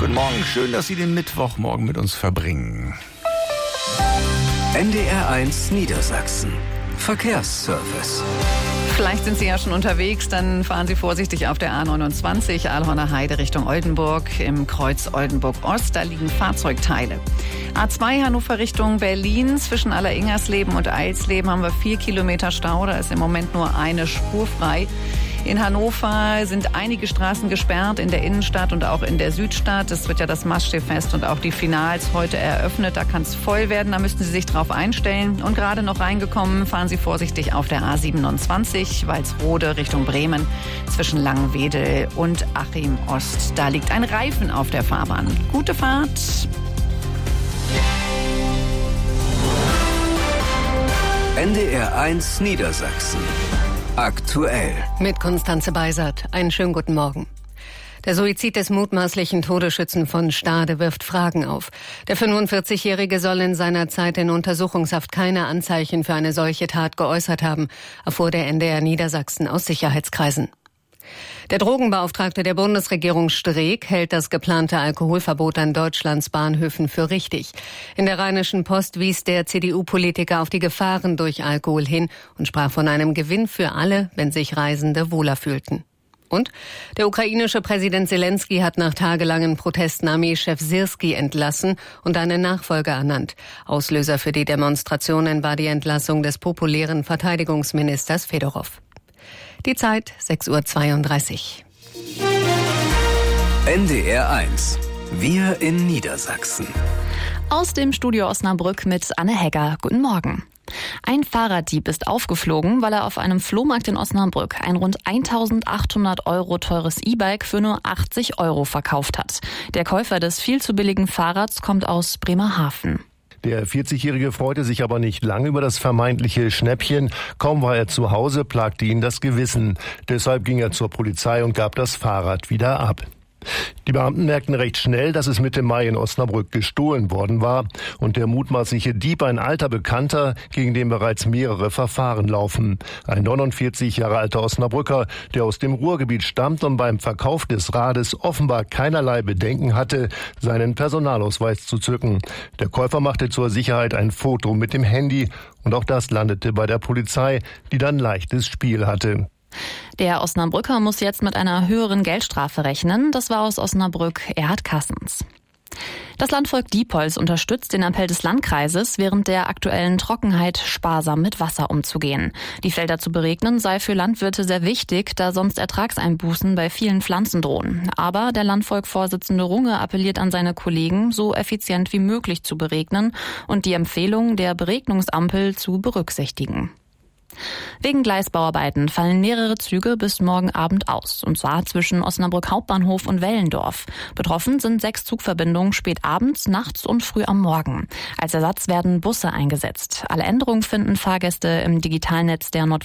Guten Morgen, schön, dass Sie den Mittwochmorgen mit uns verbringen. NDR1 Niedersachsen. Verkehrsservice. Vielleicht sind Sie ja schon unterwegs, dann fahren Sie vorsichtig auf der A29 Alhorner Heide Richtung Oldenburg. Im Kreuz Oldenburg-Ost, da liegen Fahrzeugteile. A2 Hannover Richtung Berlin, zwischen Alleringersleben und Eilsleben haben wir 4 Kilometer Stau, da ist im Moment nur eine Spur frei. In Hannover sind einige Straßen gesperrt, in der Innenstadt und auch in der Südstadt. Es wird ja das Maschsee-Fest und auch die Finals heute eröffnet. Da kann es voll werden, da müssten Sie sich drauf einstellen. Und gerade noch reingekommen, fahren Sie vorsichtig auf der A27, Walsrode Richtung Bremen, zwischen Langwedel und Achim Ost. Da liegt ein Reifen auf der Fahrbahn. Gute Fahrt. NDR1 Niedersachsen. Aktuell. Mit Konstanze Beisert. Einen schönen guten Morgen. Der Suizid des mutmaßlichen Todesschützen von Stade wirft Fragen auf. Der 45-Jährige soll in seiner Zeit in Untersuchungshaft keine Anzeichen für eine solche Tat geäußert haben, erfuhr der NDR Niedersachsen aus Sicherheitskreisen. Der Drogenbeauftragte der Bundesregierung Streeck hält das geplante Alkoholverbot an Deutschlands Bahnhöfen für richtig. In der Rheinischen Post wies der CDU-Politiker auf die Gefahren durch Alkohol hin und sprach von einem Gewinn für alle, wenn sich Reisende wohler fühlten. Und der ukrainische Präsident Zelensky hat nach tagelangen Protesten Armeechef Syrski entlassen und einen Nachfolger ernannt. Auslöser für die Demonstrationen war die Entlassung des populären Verteidigungsministers Fedorow. Die Zeit 6:32 Uhr. NDR1. Wir in Niedersachsen. Aus dem Studio Osnabrück mit Anne Hegger. Guten Morgen. Ein Fahrraddieb ist aufgeflogen, weil er auf einem Flohmarkt in Osnabrück ein rund 1.800 € teures E-Bike für nur 80 € verkauft hat. Der Käufer des viel zu billigen Fahrrads kommt aus Bremerhaven. Der 40-Jährige freute sich aber nicht lange über das vermeintliche Schnäppchen. Kaum war er zu Hause, plagte ihn das Gewissen. Deshalb ging er zur Polizei und gab das Fahrrad wieder ab. Die Beamten merkten recht schnell, dass es Mitte Mai in Osnabrück gestohlen worden war und der mutmaßliche Dieb ein alter Bekannter, gegen den bereits mehrere Verfahren laufen. Ein 49 Jahre alter Osnabrücker, der aus dem Ruhrgebiet stammt und beim Verkauf des Rades offenbar keinerlei Bedenken hatte, seinen Personalausweis zu zücken. Der Käufer machte zur Sicherheit ein Foto mit dem Handy und auch das landete bei der Polizei, die dann leichtes Spiel hatte. Der Osnabrücker muss jetzt mit einer höheren Geldstrafe rechnen. Das war aus Osnabrück Erhard Kassens. Das Landvolk Diepholz unterstützt den Appell des Landkreises, während der aktuellen Trockenheit sparsam mit Wasser umzugehen. Die Felder zu beregnen sei für Landwirte sehr wichtig, da sonst Ertragseinbußen bei vielen Pflanzen drohen. Aber der Landvolk-Vorsitzende Runge appelliert an seine Kollegen, so effizient wie möglich zu beregnen und die Empfehlung der Beregnungsampel zu berücksichtigen. Wegen Gleisbauarbeiten fallen mehrere Züge bis morgen Abend aus, und zwar zwischen Osnabrück Hauptbahnhof und Wellendorf. Betroffen sind 6 Zugverbindungen spät abends, nachts und früh am Morgen. Als Ersatz werden Busse eingesetzt. Alle Änderungen finden Fahrgäste im Digitalnetz der